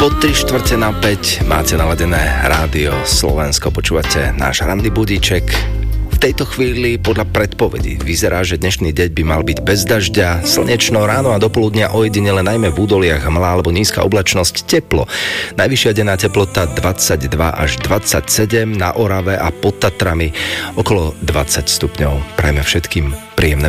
3:45 máte naladené rádio Slovensko, počúvate náš ranný budíček. V tejto chvíli podľa predpovedí vyzerá, že dnešný deň by mal byť bez dažďa, slnečno, ráno a dopoludnia ojedinele najmä v údoliach hmla alebo nízka oblačnosť, teplo. Najvyššia denná teplota 22 až 27, na Orave a pod Tatrami okolo 20 stupňov. Prajme všetkým príjemné